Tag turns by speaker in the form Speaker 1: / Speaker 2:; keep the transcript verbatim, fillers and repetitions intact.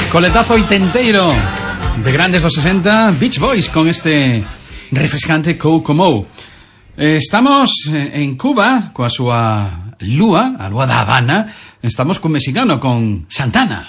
Speaker 1: Coletazo oitenteiro de grandes dos sesenta, Beach Boys con este refrescante Kokomo. Estamos en Cuba coa súa lúa, a lúa da Habana. Estamos con mexicano, con Santana.